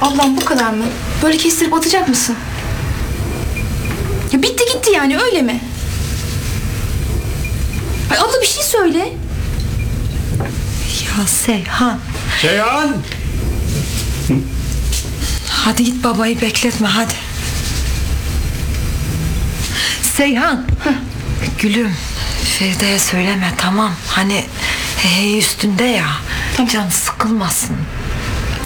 Ablam bu kadar mı? Böyle kestirip atacak mısın? Ya bitti gitti yani, öyle mi? Ay abla bir şey söyle. Ya Seyhan. Seyhan! Hadi git babayı bekletme hadi. Seyhan. Gülüm, Feride'ye söyleme tamam. Hani hey üstünde ya. Tamam. Can sıkılmasın.